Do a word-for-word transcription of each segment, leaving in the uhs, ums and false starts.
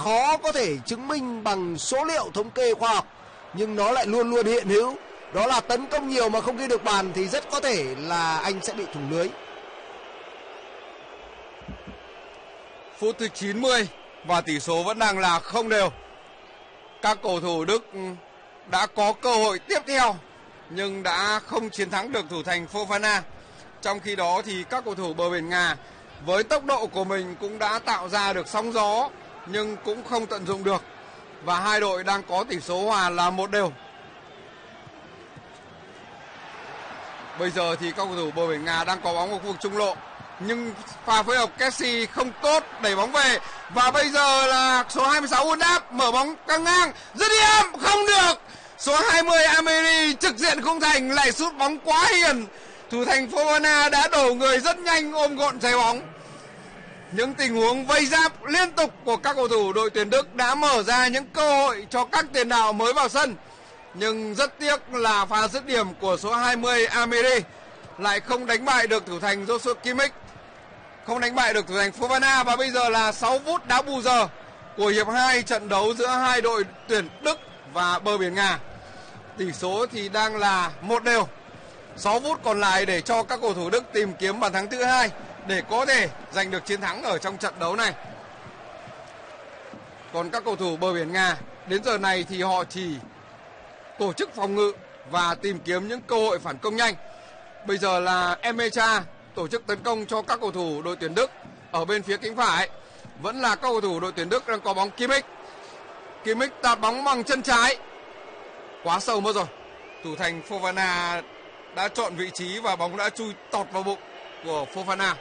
khó có thể chứng minh bằng số liệu thống kê khoa học, nhưng nó lại luôn luôn hiện hữu. Đó là tấn công nhiều mà không ghi được bàn thì rất có thể là anh sẽ bị thủng lưới. Phút thứ chín mươi và tỷ số vẫn đang là không đều. Các cầu thủ Đức đã có cơ hội tiếp theo nhưng đã không chiến thắng được thủ thành Fofana. Trong khi đó thì các cầu thủ bờ biển Nga với tốc độ của mình cũng đã tạo ra được sóng gió nhưng cũng không tận dụng được. Và hai đội đang có tỷ số hòa là một đều. Bây giờ thì các cầu thủ bờ biển Nga đang có bóng ở khu vực trung lộ, nhưng pha phối hợp Kessie không tốt, đẩy bóng về. Và bây giờ là số hai mươi sáu Undap mở bóng căng ngang, dứt điểm không được. Số hai mươi Ameri trực diện khung thành lại sút bóng quá hiền. Thủ thành Fofana đã đổ người rất nhanh ôm gọn trái bóng. Những tình huống vây giáp liên tục của các cầu thủ đội tuyển Đức đã mở ra những cơ hội cho các tiền đạo mới vào sân. Nhưng rất tiếc là pha dứt điểm của số hai mươi Ameri lại không đánh bại được thủ thành Joshua Kimmich, không đánh bại được thủ thành Fofana. Và bây giờ là sáu phút đá bù giờ của hiệp hai trận đấu giữa hai đội tuyển Đức và bờ biển Nga. Tỷ số thì đang là một đều. sáu phút còn lại để cho các cầu thủ Đức tìm kiếm bàn thắng thứ hai để có thể giành được chiến thắng ở trong trận đấu này. Còn các cầu thủ bờ biển Nga đến giờ này thì họ chỉ tổ chức phòng ngự và tìm kiếm những cơ hội phản công nhanh. Bây giờ là Emecha tổ chức tấn công cho các cầu thủ đội tuyển Đức ở bên phía cánh phải. Vẫn là các cầu thủ đội tuyển Đức đang có bóng. Kimmich Kimmich tạt bóng bằng chân trái quá sâu mất rồi. Thủ thành Fofana đã chọn vị trí và bóng đã chui tọt vào bụng của Fofana.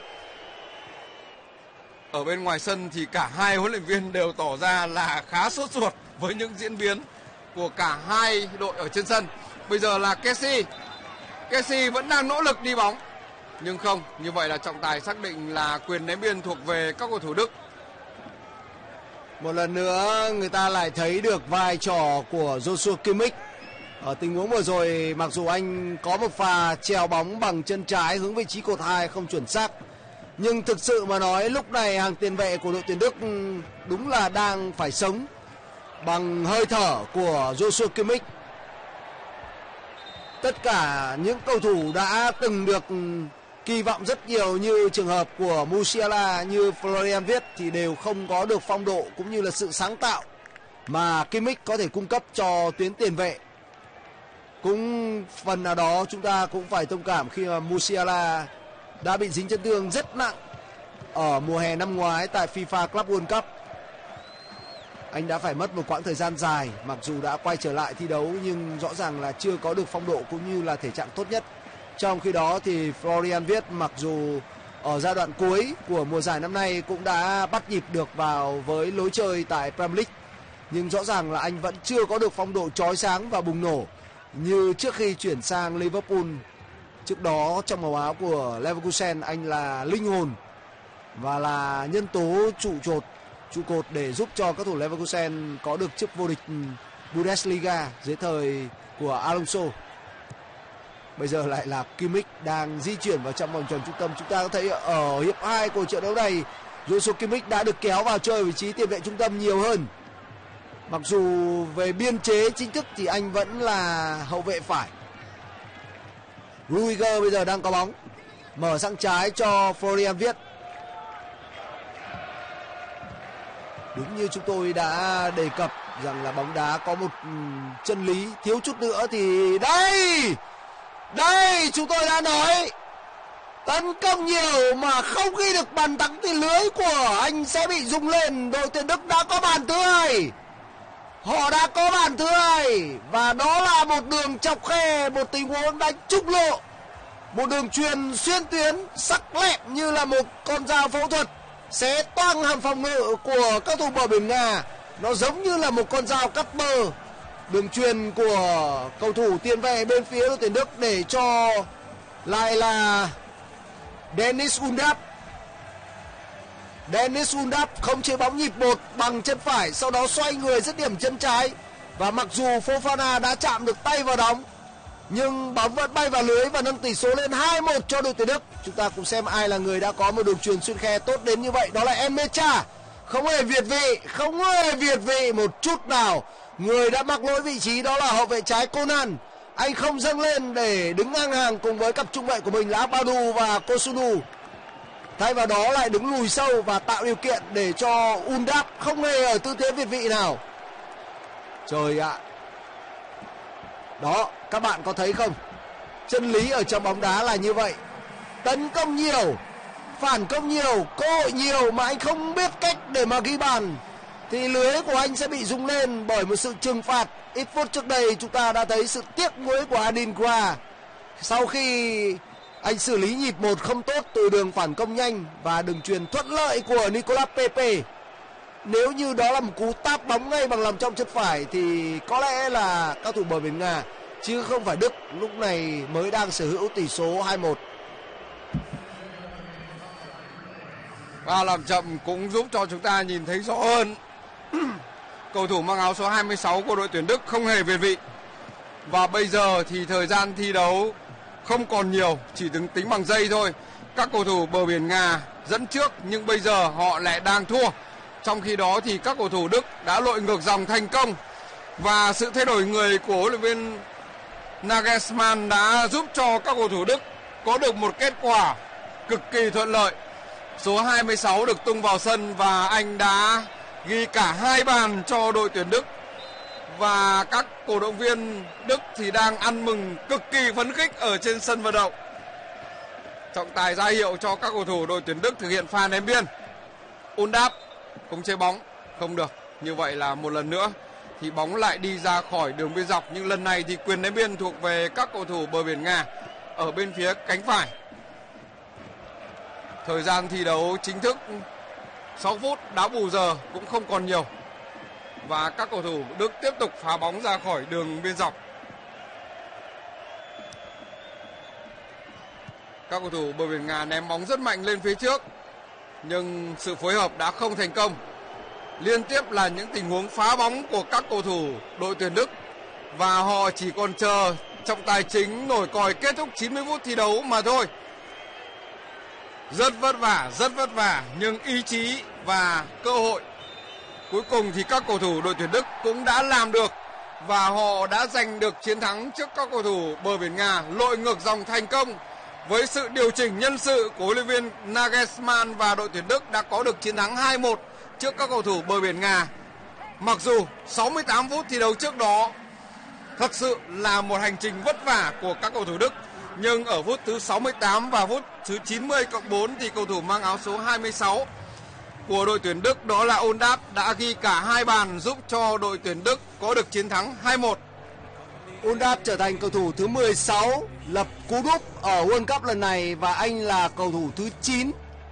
Ở bên ngoài sân thì cả hai huấn luyện viên đều tỏ ra là khá sốt ruột với những diễn biến của cả hai đội ở trên sân. Bây giờ là Kessie Kessie vẫn đang nỗ lực đi bóng nhưng không, như vậy là trọng tài xác định là quyền ném biên thuộc về các cầu thủ Đức. Một lần nữa người ta lại thấy được vai trò của Joshua Kimmich. Ở tình huống vừa rồi, mặc dù anh có một pha treo bóng bằng chân trái hướng vị trí cột hai không chuẩn xác, nhưng thực sự mà nói lúc này hàng tiền vệ của đội tuyển Đức đúng là đang phải sống bằng hơi thở của Joshua Kimmich. Tất cả những cầu thủ đã từng được kỳ vọng rất nhiều như trường hợp của Musiala, như Florian Wirtz thì đều không có được phong độ cũng như là sự sáng tạo mà Kimmich có thể cung cấp cho tuyến tiền vệ. Cũng phần nào đó chúng ta cũng phải thông cảm khi mà Musiala đã bị dính chấn thương rất nặng ở mùa hè năm ngoái tại FIFA Club World Cup. Anh đã phải mất một quãng thời gian dài, mặc dù đã quay trở lại thi đấu nhưng rõ ràng là chưa có được phong độ cũng như là thể trạng tốt nhất. Trong khi đó thì Florian Wirtz mặc dù ở giai đoạn cuối của mùa giải năm nay cũng đã bắt nhịp được vào với lối chơi tại Premier League, nhưng rõ ràng là anh vẫn chưa có được phong độ chói sáng và bùng nổ như trước khi chuyển sang Liverpool. Trước đó trong màu áo của Leverkusen anh là linh hồn và là nhân tố trụ cột trụ cột để giúp cho các thủ Leverkusen có được chức vô địch Bundesliga dưới thời của Alonso. Bây giờ lại là Kimmich đang di chuyển vào trong vòng tròn trung tâm. Chúng ta có thấy ở hiệp hai của trận đấu này, Joshua Kimmich đã được kéo vào chơi vị trí tiền vệ trung tâm nhiều hơn. Mặc dù về biên chế chính thức thì anh vẫn là hậu vệ phải. Rudiger bây giờ đang có bóng, mở sang trái cho Florian Wirtz. Đúng như chúng tôi đã đề cập rằng là bóng đá có một chân lý, thiếu chút nữa thì đây đây chúng tôi đã nói, tấn công nhiều mà không ghi được bàn thắng thì lưới của anh sẽ bị rung lên. Đội tuyển Đức đã có bàn thứ hai, họ đã có bàn thứ hai và đó là một đường chọc khe, một tình huống đánh trúng lộ, một đường truyền xuyên tuyến sắc lẹm như là một con dao phẫu thuật xé toang hàng phòng ngự của các thủ bờ biển Nga. Nó giống như là một con dao cắt bơ. Đường truyền của cầu thủ tiền vệ bên phía đội tuyển Đức để cho lại là Dennis Undap. Dennis Undap không chế bóng nhịp một bằng chân phải, sau đó xoay người dứt điểm chân trái. Và mặc dù Fofana đã chạm được tay vào đóng nhưng bóng vẫn bay vào lưới và nâng tỷ số lên hai một cho đội tuyển Đức. Chúng ta cùng xem ai là người đã có một đường truyền xuyên khe tốt đến như vậy. Đó là Emecha. Không hề việt vị, không hề việt vị một chút nào. Người đã mắc lỗi vị trí đó là hậu vệ trái Conan. Anh không dâng lên để đứng ngang hàng cùng với cặp trung vệ của mình là Abadu và Kosunu. Thay vào đó lại đứng lùi sâu và tạo điều kiện để cho Undap không hề ở tư thế việt vị nào. Trời ạ. Đó, các bạn có thấy không? Chân lý ở trong bóng đá là như vậy. Tấn công nhiều, phản công nhiều, cơ hội nhiều mà anh không biết cách để mà ghi bàn thì lưới của anh sẽ bị rung lên bởi một sự trừng phạt. Ít phút trước đây chúng ta đã thấy sự tiếc nuối của Adingra sau khi anh xử lý nhịp một không tốt từ đường phản công nhanh và đường chuyền thuận lợi của Nicolas Pepe. Nếu như đó là một cú táp bóng ngay bằng lòng trong chân phải thì có lẽ là các thủ bờ biển Nga chứ không phải Đức lúc này mới đang sở hữu tỷ số hai một. Và làm chậm cũng giúp cho chúng ta nhìn thấy rõ hơn. Cầu thủ mang áo số hai mươi sáu của đội tuyển Đức không hề việt vị. Và bây giờ thì thời gian thi đấu không còn nhiều, chỉ tính tính bằng giây thôi. Các cầu thủ bờ biển Nga dẫn trước nhưng bây giờ họ lại đang thua. Trong khi đó thì các cầu thủ Đức đã lội ngược dòng thành công. Và sự thay đổi người của huấn luyện viên Nagelsmann đã giúp cho các cầu thủ Đức có được một kết quả cực kỳ thuận lợi. Số hai mươi sáu được tung vào sân và anh đã ghi cả hai bàn cho đội tuyển Đức. Và các cổ động viên Đức thì đang ăn mừng cực kỳ phấn khích ở trên sân vận động. Trọng tài ra hiệu cho các cầu thủ đội tuyển Đức thực hiện pha ném biên. Undap không chế bóng, không được. Như vậy là một lần nữa thì bóng lại đi ra khỏi đường biên dọc. Nhưng lần này thì quyền ném biên thuộc về các cầu thủ bờ biển Nga ở bên phía cánh phải. Thời gian thi đấu chính thức sáu phút, đá bù giờ cũng không còn nhiều. Và các cầu thủ Đức tiếp tục phá bóng ra khỏi đường biên dọc. Các cầu thủ bờ biển Nga ném bóng rất mạnh lên phía trước nhưng sự phối hợp đã không thành công. Liên tiếp là những tình huống phá bóng của các cầu thủ đội tuyển Đức và họ chỉ còn chờ trọng tài chính nổi còi kết thúc chín mươi phút thi đấu mà thôi. Rất vất vả, rất vất vả nhưng ý chí và cơ hội cuối cùng thì các cầu thủ đội tuyển Đức cũng đã làm được và họ đã giành được chiến thắng trước các cầu thủ bờ biển Nga, lội ngược dòng thành công. Với sự điều chỉnh nhân sự của huấn luyện viên Nagelsmann và đội tuyển Đức đã có được chiến thắng hai một trước các cầu thủ bờ biển Nga. Mặc dù sáu mươi tám phút thi đấu trước đó thật sự là một hành trình vất vả của các cầu thủ Đức, nhưng ở phút thứ sáu mươi tám và phút thứ chín mươi cộng bốn thì cầu thủ mang áo số hai mươi sáu của đội tuyển Đức đó là Undap đã ghi cả hai bàn giúp cho đội tuyển Đức có được chiến thắng hai một. Undap trở thành cầu thủ thứ mười sáu lập cú đúp ở World Cup lần này và anh là cầu thủ thứ chín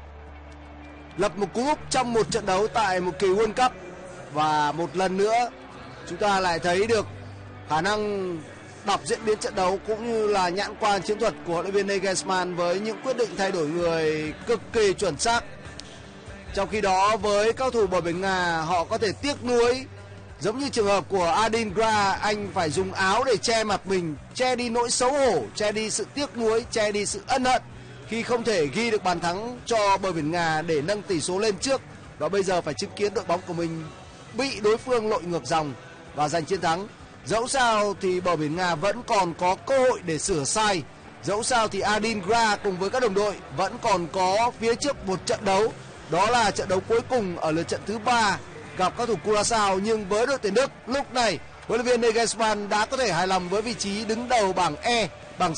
lập một cú đúp trong một trận đấu tại một kỳ World Cup. Và một lần nữa chúng ta lại thấy được khả năng đọc diễn biến trận đấu cũng như là nhãn quan chiến thuật của huấn luyện viên Nagelsmann với những quyết định thay đổi người cực kỳ chuẩn xác. Trong khi đó với cao thủ bờ biển Nga họ có thể tiếc nuối, giống như trường hợp của Adingra, anh phải dùng áo để che mặt mình, che đi nỗi xấu hổ, che đi sự tiếc nuối, che đi sự ân hận khi không thể ghi được bàn thắng cho bờ biển Nga để nâng tỷ số lên trước. Và bây giờ phải chứng kiến đội bóng của mình bị đối phương lội ngược dòng và giành chiến thắng. Dẫu sao thì bờ biển Nga vẫn còn có cơ hội để sửa sai. Dẫu sao thì Adingra cùng với các đồng đội vẫn còn có phía trước một trận đấu. Đó là trận đấu cuối cùng ở lượt trận thứ ba gặp các thủ Curaçao. Nhưng với đội tuyển Đức lúc này huấn luyện viên Nagelsmann đã có thể hài lòng với vị trí đứng đầu bảng E bằng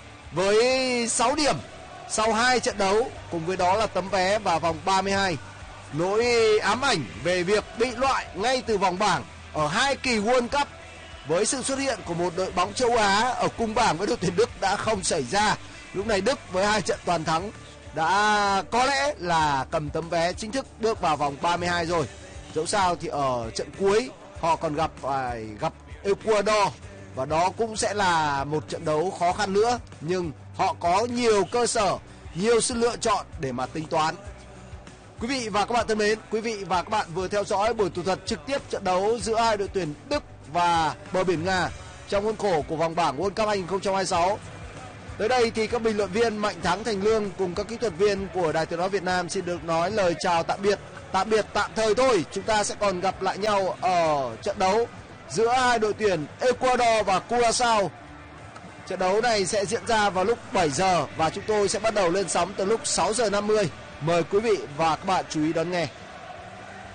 với sáu điểm sau hai trận đấu, cùng với đó là tấm vé vào vòng ba mươi hai. Nỗi ám ảnh về việc bị loại ngay từ vòng bảng ở hai kỳ World Cup với sự xuất hiện của một đội bóng châu Á ở cùng bảng với đội tuyển Đức đã không xảy ra. Lúc này Đức với hai trận toàn thắng đã có lẽ là cầm tấm vé chính thức bước vào vòng ba mươi hai rồi. Dẫu sao thì ở trận cuối họ còn gặp phải gặp Ecuador và đó cũng sẽ là một trận đấu khó khăn nữa, nhưng họ có nhiều cơ sở, nhiều sự lựa chọn để mà tính toán. Quý vị và các bạn thân mến, quý vị và các bạn vừa theo dõi buổi thủ thuật trực tiếp trận đấu giữa hai đội tuyển Đức và bờ biển Nga trong khuôn khổ của vòng bảng World Cup hai không hai sáu. Tới đây thì các bình luận viên Mạnh Thắng, Thành Lương cùng các kỹ thuật viên của Đài Tiếng nói Việt Nam xin được nói lời chào tạm biệt tạm biệt tạm thời thôi. Chúng ta sẽ còn gặp lại nhau ở trận đấu giữa hai đội tuyển Ecuador và Curaçao. Trận đấu này sẽ diễn ra vào lúc bảy giờ và chúng tôi sẽ bắt đầu lên sóng từ lúc sáu giờ năm mươi. Mời quý vị và các bạn chú ý đón nghe.